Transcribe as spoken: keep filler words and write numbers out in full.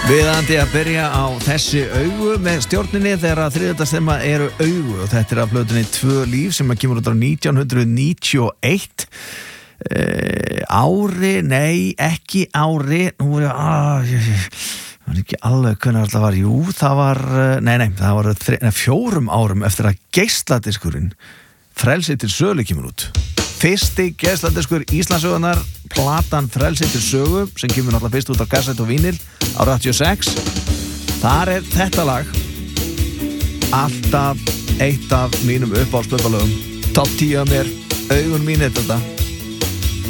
Viðandi að byrja á þessi augu með stjórninni þegar að þriðjudagsþema eru augu og þetta er af plötunni Tvö líf sem að kemur út á nítján hundruð níutíu og eitt e, ári, nei, ekki ári nú er ég, að ég, ég var ekki alveg hvernig það var, jú, það var nei, nei, það var þri, nei, fjórum árum eftir að geisladiskurinn Frelsi til sölu kemur út fyrsti geisladiskur Íslandssögunar platan Frelsi til sögu sem kemur náttúrulega fyrst út á kassett og vínil árið áttatíu og sex þar er þetta lag alltaf eitt af mínum uppáhaldsplötulögum top tíu af mér, augun mín er þetta